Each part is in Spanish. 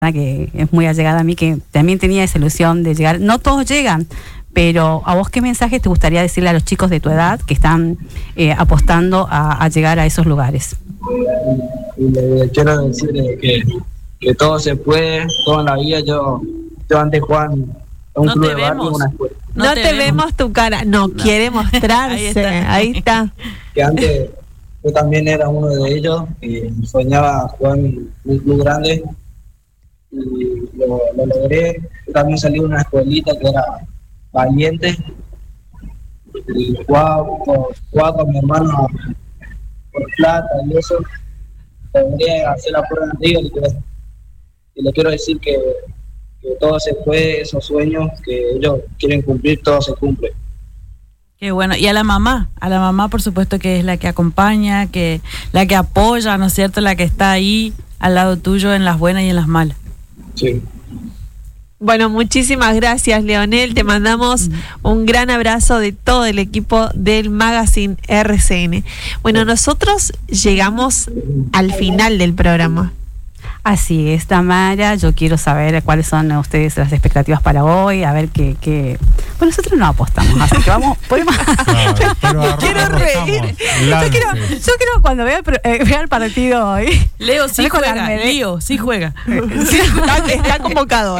que es muy allegada a mí, que también tenía esa ilusión de llegar. No todos llegan, pero ¿a vos qué mensaje te gustaría decirle a los chicos de tu edad que están apostando a llegar a esos lugares? Y le quiero decir que todo se puede, todo en la vida. Yo antes jugaba en un club de barrio, una escuela. No te vemos tu cara, no quiere mostrarse, ahí está. Que antes yo también era uno de ellos y soñaba jugar en un club grande y lo logré. Yo también salí de una escuelita que era Valiente y jugaba con mi hermano por plata y eso. Logré hacer la prueba de River y le quiero decir que todo se puede, esos sueños que ellos quieren cumplir, todo se cumple. Qué bueno. Y a la mamá por supuesto que es la que acompaña, la que apoya, ¿no es cierto? La que está ahí al lado tuyo en las buenas y en las malas. Sí. Bueno, muchísimas gracias, Leonel. Te mandamos un gran abrazo de todo el equipo del Magazine RCN. Bueno, nosotros llegamos al final del programa. Así es, Tamara, yo quiero saber cuáles son ustedes las expectativas para hoy, a ver qué. Bueno, nosotros no apostamos, así que podemos. Quiero reír. Yo quiero cuando vea el partido hoy. Leo sí juega, Leo sí juega. Está convocado,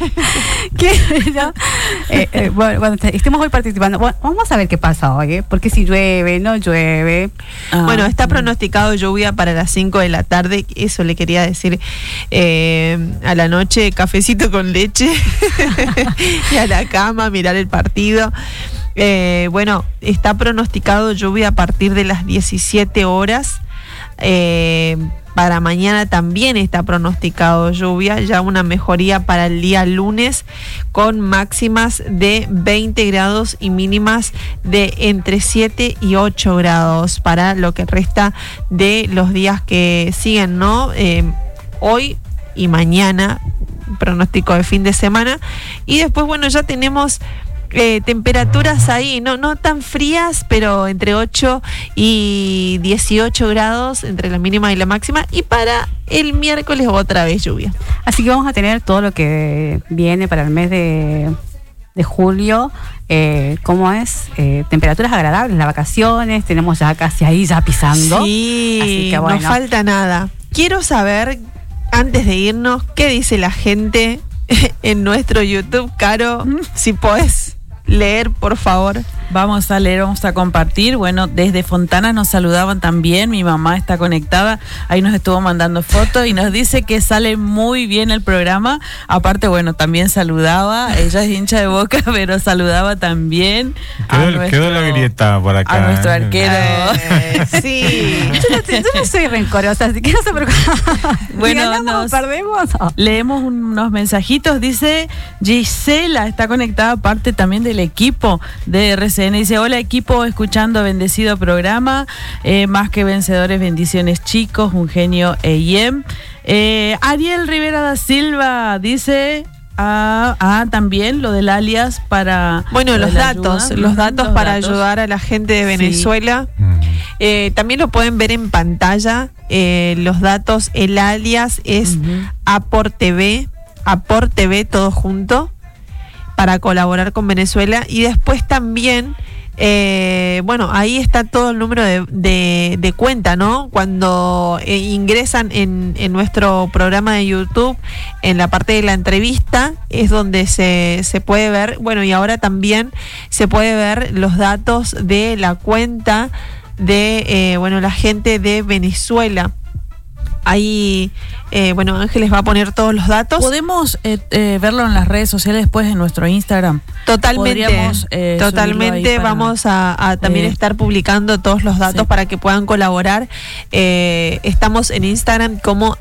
Bueno, cuando estemos hoy participando, bueno, vamos a ver qué pasa hoy, porque si llueve, no llueve. Bueno, está pronosticado lluvia para las 5 de la tarde, eso le quería decir. A la noche cafecito con leche y a la cama mirar el partido. Bueno, está pronosticado lluvia a partir de las 17 horas. Para mañana también está pronosticado lluvia, ya una mejoría para el día lunes con máximas de 20 grados y mínimas de entre 7 y 8 grados para lo que resta de los días que siguen, ¿no? Hoy y mañana, pronóstico de fin de semana, y después, bueno, ya tenemos temperaturas ahí, no tan frías, pero entre 8 y 18 grados entre la mínima y la máxima, y para el miércoles otra vez lluvia. Así que vamos a tener todo lo que viene para el mes de julio, ¿cómo es? Temperaturas agradables, las vacaciones, tenemos ya casi ahí ya pisando. Sí, así que bueno, no falta nada. Quiero saber, antes de irnos, ¿qué dice la gente en nuestro YouTube? Caro, si podés leer, por favor. Vamos a leer, vamos a compartir. Bueno, desde Fontana nos saludaban también, mi mamá está conectada, ahí nos estuvo mandando fotos y nos dice que sale muy bien el programa. Aparte, bueno, también saludaba, ella es hincha de Boca, pero saludaba también quedó la grieta por acá. A nuestro arquero. Sí. Yo no soy rencorosa, así que no se preocupen. Bueno, perdemos. Leemos unos mensajitos. Dice Gisela, está conectada, parte también del equipo de RCN. Dice: hola equipo, escuchando bendecido programa, más que vencedores, bendiciones chicos, un genio EIEM. Ariel Rivera da Silva dice también lo del alias para... Bueno, los datos para ayudar a la gente de Venezuela. Sí. También lo pueden ver en pantalla, los datos, el alias es AporTV todo junto, para colaborar con Venezuela. Y después también, bueno, ahí está todo el número de cuenta, ¿no? Cuando ingresan en nuestro programa de YouTube, en la parte de la entrevista, es donde se puede ver, bueno, y ahora también se puede ver los datos de la cuenta de, bueno, la gente de Venezuela. Ahí, bueno, Ángeles va a poner todos los datos. ¿Podemos verlo en las redes sociales después en nuestro Instagram? Totalmente. Vamos a también estar publicando todos los datos para que puedan colaborar. Estamos en Instagram como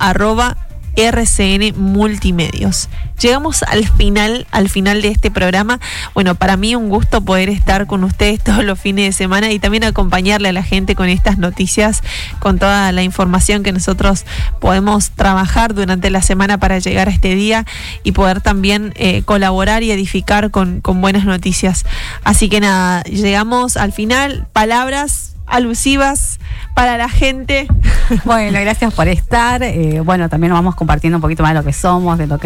@RCN Multimedios. Llegamos al final de este programa. Bueno, para mí un gusto poder estar con ustedes todos los fines de semana y también acompañarle a la gente con estas noticias, con toda la información que nosotros podemos trabajar durante la semana para llegar a este día y poder también colaborar y edificar con buenas noticias. Así que nada, llegamos al final. Palabras alusivas para la gente. Bueno, gracias por estar. Bueno, también nos vamos compartiendo un poquito más de lo que somos, de lo que